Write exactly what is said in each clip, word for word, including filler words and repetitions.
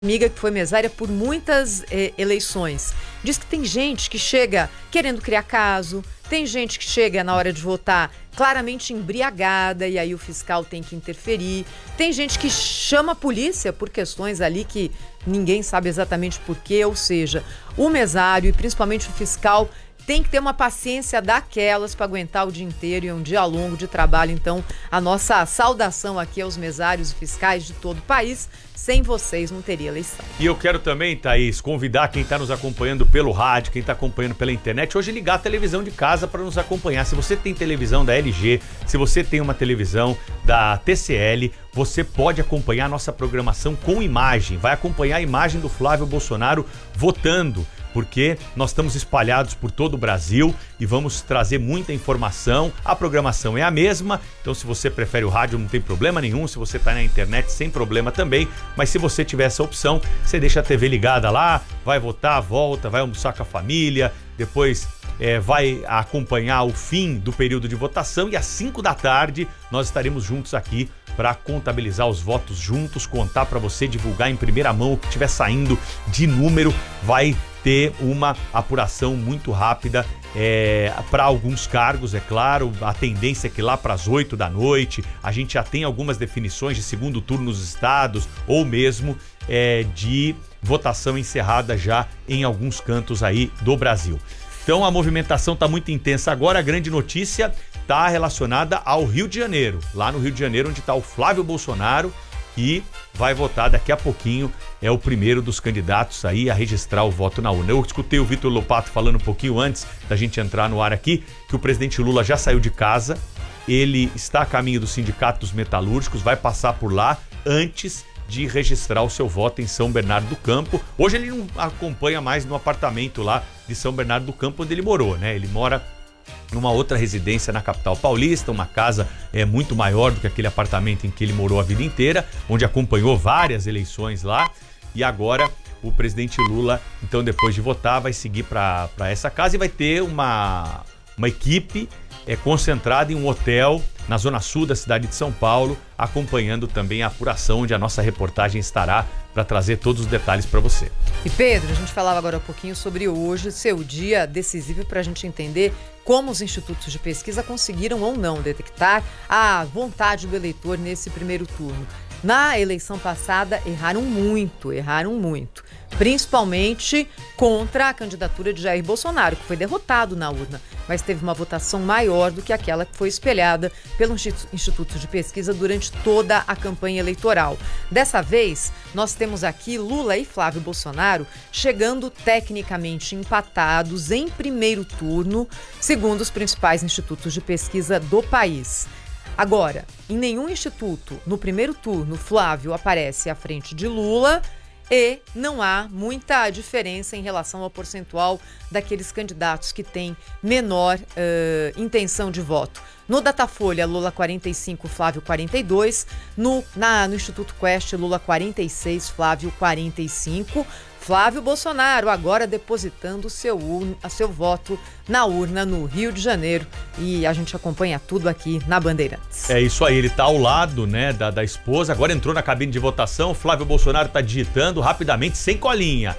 amiga que foi mesária por muitas eh, eleições. Diz que tem gente que chega querendo criar caso, tem gente que chega na hora de votar claramente embriagada e aí o fiscal tem que interferir. Tem gente que chama a polícia por questões ali que ninguém sabe exatamente por quê, ou seja, o mesário e principalmente o fiscal tem que ter uma paciência daquelas para aguentar o dia inteiro e é um dia longo de trabalho. Então, a nossa saudação aqui aos mesários e fiscais de todo o país. Sem vocês não teria eleição. E eu quero também, Thaís, convidar quem está nos acompanhando pelo rádio, quem está acompanhando pela internet, hoje ligar a televisão de casa para nos acompanhar. Se você tem televisão da L G, se você tem uma televisão da T C L, você pode acompanhar a nossa programação com imagem. Vai acompanhar a imagem do Flávio Bolsonaro votando, porque nós estamos espalhados por todo o Brasil e vamos trazer muita informação. A programação é a mesma, então se você prefere o rádio não tem problema nenhum, se você está na internet sem problema também, mas se você tiver essa opção, você deixa a T V ligada lá, vai votar, volta, vai almoçar com a família, depois é, vai acompanhar o fim do período de votação e às cinco da tarde nós estaremos juntos aqui para contabilizar os votos juntos, contar para você, divulgar em primeira mão o que estiver saindo de número, vai ter uma apuração muito rápida é, para alguns cargos, é claro. A tendência é que lá para as oito da noite a gente já tem algumas definições de segundo turno nos estados ou mesmo é, de votação encerrada já em alguns cantos aí do Brasil. Então a movimentação está muito intensa agora. A grande notícia está relacionada ao Rio de Janeiro, lá no Rio de Janeiro onde está o Flávio Bolsonaro, que vai votar daqui a pouquinho, é o primeiro dos candidatos aí a registrar o voto na urna. Eu escutei o Vitor Lopato falando um pouquinho antes da gente entrar no ar aqui, que o presidente Lula já saiu de casa, ele está a caminho do Sindicato dos Metalúrgicos, vai passar por lá antes de registrar o seu voto em São Bernardo do Campo. Hoje ele não acompanha mais no apartamento lá de São Bernardo do Campo onde ele morou, né? Ele mora numa outra residência na capital paulista, uma casa é, muito maior do que aquele apartamento em que ele morou a vida inteira, onde acompanhou várias eleições lá, e agora o presidente Lula, então depois de votar, vai seguir para essa casa e vai ter uma, uma equipe é, concentrada em um hotel na zona sul da cidade de São Paulo, acompanhando também a apuração, onde a nossa reportagem estará para trazer todos os detalhes para você. E Pedro, a gente falava agora um pouquinho sobre hoje ser o dia decisivo para a gente entender como os institutos de pesquisa conseguiram ou não detectar a vontade do eleitor nesse primeiro turno. Na eleição passada, erraram muito, erraram muito. Principalmente contra a candidatura de Jair Bolsonaro, que foi derrotado na urna, mas teve uma votação maior do que aquela que foi espelhada pelo Instituto de Pesquisa durante toda a campanha eleitoral. Dessa vez, nós temos aqui Lula e Flávio Bolsonaro chegando tecnicamente empatados em primeiro turno, segundo os principais institutos de pesquisa do país. Agora, em nenhum instituto, no primeiro turno, Flávio aparece à frente de Lula e não há muita diferença em relação ao percentual daqueles candidatos que têm menor uh, intenção de voto. No Datafolha, Lula quarenta e cinco, Flávio quarenta e dois. No, na, no Instituto Quest, Lula quarenta e seis, Flávio quarenta e cinco. Flávio Bolsonaro agora depositando seu, urna, seu voto na urna no Rio de Janeiro. E a gente acompanha tudo aqui na Bandeirantes. É isso aí, ele tá ao lado, né, da, da esposa, agora entrou na cabine de votação, Flávio Bolsonaro tá digitando rapidamente, sem colinha.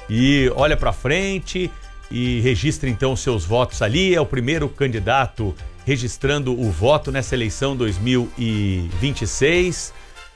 E olha pra frente e registra então os seus votos ali, é o primeiro candidato registrando o voto nessa eleição dois mil e vinte e seis.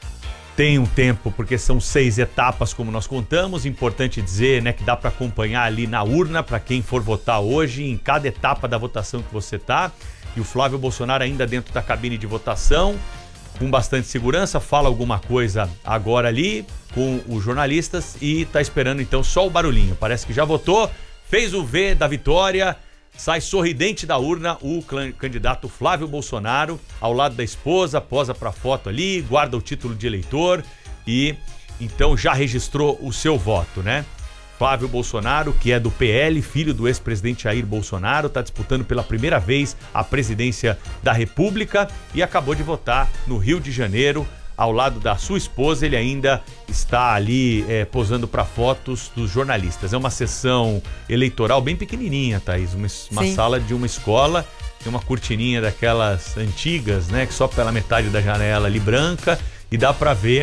Tem um tempo, porque são seis etapas, como nós contamos. Importante dizer, né, que dá para acompanhar ali na urna, para quem for votar hoje, em cada etapa da votação que você tá. E o Flávio Bolsonaro ainda dentro da cabine de votação, com bastante segurança, fala alguma coisa agora ali com os jornalistas e tá esperando então só o barulhinho. Parece que já votou, fez o V da vitória, sai sorridente da urna o candidato Flávio Bolsonaro, ao lado da esposa, posa para foto ali, guarda o título de eleitor e então já registrou o seu voto, né? Flávio Bolsonaro, que é do P L, filho do ex-presidente Jair Bolsonaro, está disputando pela primeira vez a presidência da República e acabou de votar no Rio de Janeiro, ao lado da sua esposa. Ele ainda está ali é, posando para fotos dos jornalistas. É uma sessão eleitoral bem pequenininha, Thaís, uma, uma sala de uma escola, tem uma cortininha daquelas antigas, né, que só pela metade da janela ali branca, e dá para ver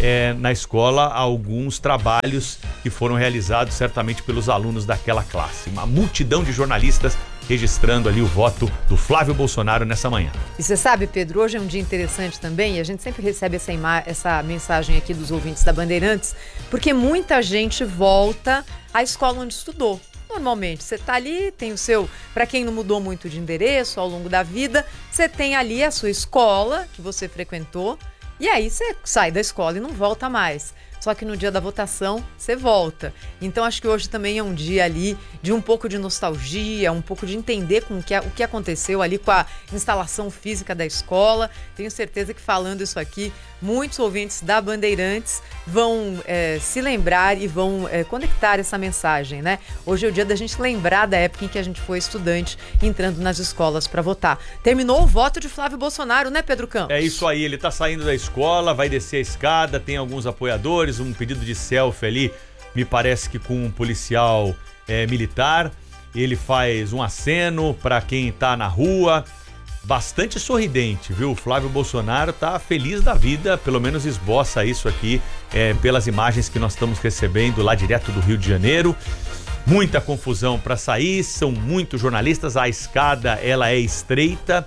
é, na escola alguns trabalhos que foram realizados certamente pelos alunos daquela classe. Uma multidão de jornalistas registrando ali o voto do Flávio Bolsonaro nessa manhã. E você sabe, Pedro, hoje é um dia interessante também, e a gente sempre recebe essa, ima- essa mensagem aqui dos ouvintes da Bandeirantes, porque muita gente volta à escola onde estudou. Normalmente, você está ali, tem o seu... Para quem não mudou muito de endereço ao longo da vida, você tem ali a sua escola que você frequentou, e aí você sai da escola e não volta mais. Só que no dia da votação, você volta. Então, acho que hoje também é um dia ali de um pouco de nostalgia, um pouco de entender com o, que, o que aconteceu ali com a instalação física da escola. Tenho certeza que falando isso aqui, muitos ouvintes da Bandeirantes vão é, se lembrar e vão é, conectar essa mensagem, né? Hoje é o dia da gente lembrar da época em que a gente foi estudante entrando nas escolas para votar. Terminou o voto de Flávio Bolsonaro, né, Pedro Campos? É isso aí, ele tá saindo da escola, vai descer a escada, tem alguns apoiadores, um pedido de selfie ali, me parece que com um policial é, militar. Ele faz um aceno para quem tá na rua, bastante sorridente, viu? O Flávio Bolsonaro tá feliz da vida, pelo menos esboça isso aqui é, pelas imagens que nós estamos recebendo lá direto do Rio de Janeiro. Muita confusão para sair, são muitos jornalistas, a escada ela é estreita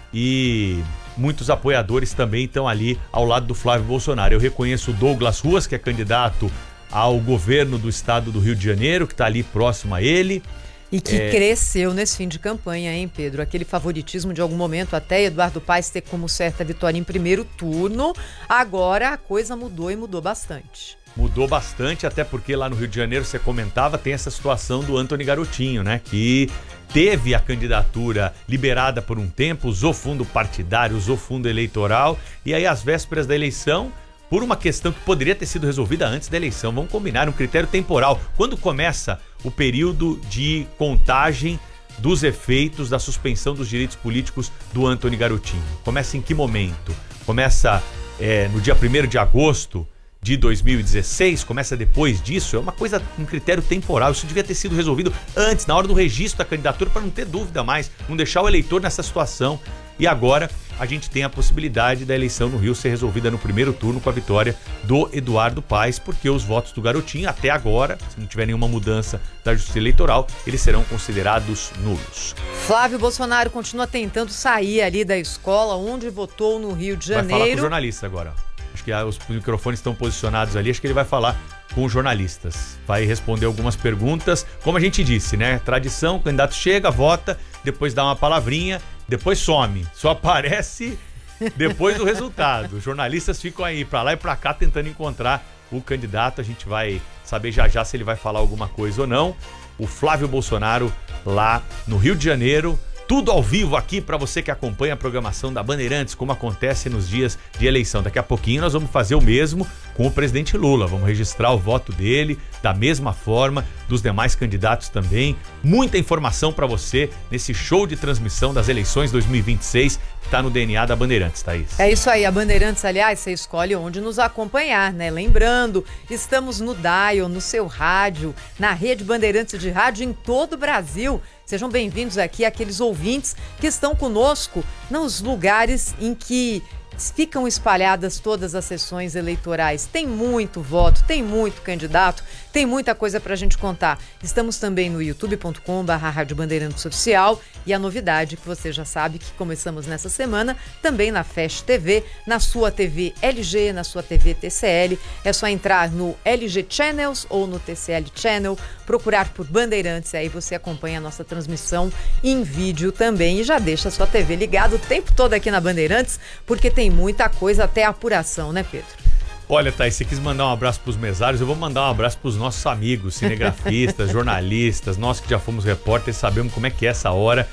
e muitos apoiadores também estão ali ao lado do Flávio Bolsonaro. Eu reconheço o Douglas Ruas, que é candidato ao governo do estado do Rio de Janeiro, que está ali próximo a ele. E que é... cresceu nesse fim de campanha, hein, Pedro? Aquele favoritismo de algum momento, até Eduardo Paes ter como certa vitória em primeiro turno. Agora a coisa mudou e mudou bastante. Mudou bastante, até porque lá no Rio de Janeiro, você comentava, tem essa situação do Antony Garotinho, né? Que teve a candidatura liberada por um tempo, usou fundo partidário, usou fundo eleitoral, e aí às vésperas da eleição, por uma questão que poderia ter sido resolvida antes da eleição, vamos combinar, um critério temporal. Quando começa o período de contagem dos efeitos da suspensão dos direitos políticos do Antony Garotinho? Começa em que momento? Começa é, no dia primeiro de agosto de dois mil e dezesseis, começa depois disso? É uma coisa, um critério temporal. Isso devia ter sido resolvido antes, na hora do registro da candidatura, para não ter dúvida mais, não deixar o eleitor nessa situação. E agora a gente tem a possibilidade da eleição no Rio ser resolvida no primeiro turno com a vitória do Eduardo Paes, porque os votos do Garotinho, até agora, se não tiver nenhuma mudança da Justiça Eleitoral, eles serão considerados nulos. Flávio Bolsonaro continua tentando sair ali da escola onde votou no Rio de Janeiro. Vai falar com o jornalista agora. Acho que os microfones estão posicionados ali, acho que ele vai falar com os jornalistas. Vai responder algumas perguntas. Como a gente disse, né? Tradição, o candidato chega, vota, depois dá uma palavrinha, depois some. Só aparece depois do resultado. Os jornalistas ficam aí pra lá e pra cá tentando encontrar o candidato. A gente vai saber já já se ele vai falar alguma coisa ou não. O Flávio Bolsonaro lá no Rio de Janeiro. Tudo ao vivo aqui para você que acompanha a programação da Bandeirantes, como acontece nos dias de eleição. Daqui a pouquinho nós vamos fazer o mesmo com o presidente Lula. Vamos registrar o voto dele da mesma forma, dos demais candidatos também. Muita informação para você nesse show de transmissão das eleições dois mil e vinte e seis que está no D N A da Bandeirantes, Thaís. É isso aí, a Bandeirantes, aliás, você escolhe onde nos acompanhar, né? Lembrando, estamos no Dial, no seu rádio, na rede Bandeirantes de rádio em todo o Brasil. Sejam bem-vindos aqui àqueles ouvintes que estão conosco nos lugares em que ficam espalhadas todas as sessões eleitorais. Tem muito voto, tem muito candidato, tem muita coisa pra gente contar. Estamos também no youtube ponto com barra Rádio Bandeirantes Oficial e a novidade que você já sabe que começamos nessa semana também na Fast T V, na sua T V L G, na sua T V T C L. É só entrar no L G Channels ou no T C L Channel, procurar por Bandeirantes, aí você acompanha a nossa transmissão em vídeo também e já deixa a sua T V ligada o tempo todo aqui na Bandeirantes, porque tem muita coisa até apuração, né, Pedro? Olha, Thaís, você quis mandar um abraço pros mesários, eu vou mandar um abraço pros nossos amigos, cinegrafistas, jornalistas, nós que já fomos repórteres, sabemos como é que é essa hora,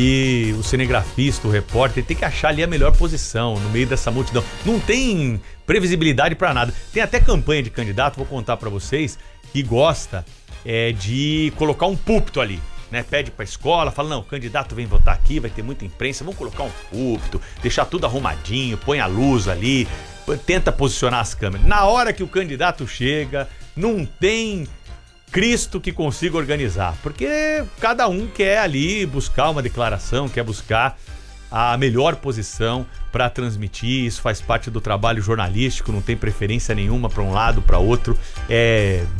e o cinegrafista, o repórter, tem que achar ali a melhor posição no meio dessa multidão. Não tem previsibilidade pra nada. Tem até campanha de candidato, vou contar pra vocês, que gosta é, de colocar um púlpito ali. Né, pede pra escola, fala, não, o candidato vem votar aqui, vai ter muita imprensa, vamos colocar um púlpito, deixar tudo arrumadinho, põe a luz ali, tenta posicionar as câmeras. Na hora que o candidato chega, não tem Cristo que consiga organizar, porque cada um quer ali buscar uma declaração, quer buscar a melhor posição para transmitir. Isso faz parte do trabalho jornalístico, não tem preferência nenhuma para um lado, para outro. É